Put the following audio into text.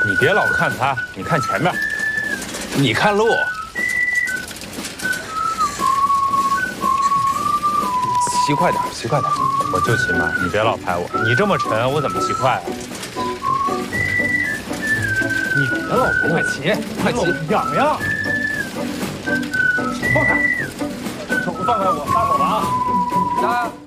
你别老看他，你看前面， 你看路。骑快点，骑快点。 我就骑慢，你别老拍我。你这么沉，我怎么骑快啊？你别老快骑，快骑， 痒痒。放开，手放开我，撒手了啊！ 来。